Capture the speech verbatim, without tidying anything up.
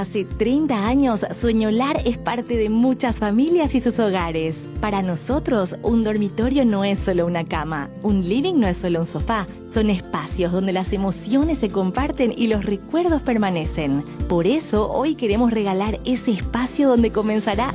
Hace treinta años, Sueñolar es parte de muchas familias y sus hogares. Para nosotros, un dormitorio no es solo una cama, un living no es solo un sofá. Son espacios donde las emociones se comparten y los recuerdos permanecen. Por eso, hoy queremos regalar ese espacio donde comenzará